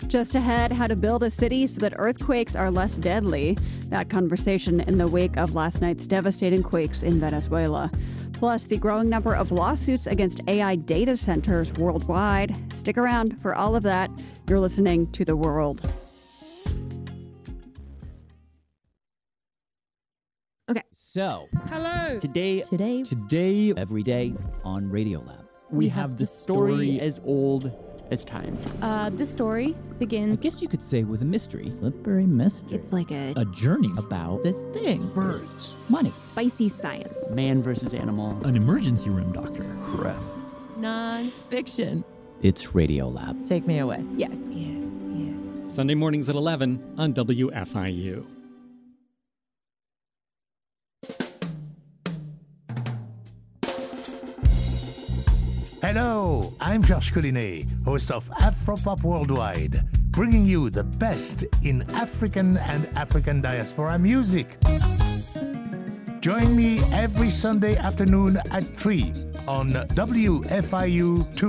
Just ahead, how to build a city so that earthquakes are less deadly. That conversation in the wake of last night's devastating quakes in Venezuela. Plus, the growing number of lawsuits against AI data centers worldwide. Stick around for all of that. You're listening to The World. Okay. So, Hello. Today, every day on Radiolab, we have the story as old as time. This story begins. I guess you could say with a mystery. Slippery mystery. It's like a journey about this thing. Birds. Money. spicy science. Man versus animal. An emergency room doctor. Breath. Non-fiction. It's Radiolab. Take me away. Yes. Sunday mornings at 11 on WFIU. Hello, I'm Georges Collinet, host of Afropop Worldwide, bringing you the best in African and African diaspora music. Join me every Sunday afternoon at 3 on WFIU 2.